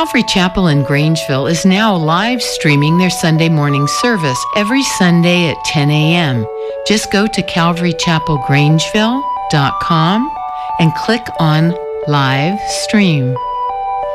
Calvary Chapel in Grangeville is now live streaming their Sunday morning service every Sunday at 10 a.m. Just go to calvarychapelgrangeville.com and click on Live Stream.